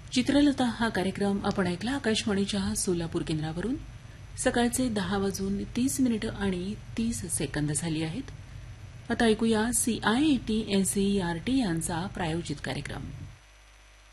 चित्रलता हा कार्यक्रम आपण ऐकला आकाशवाणीच्या सोलापूर केंद्रावरून. सकाळचे 10:30 आणि 30 सेकंद झाली आहेत. आता ऐकूया CIET NCERT यांचा प्रायोजित कार्यक्रम.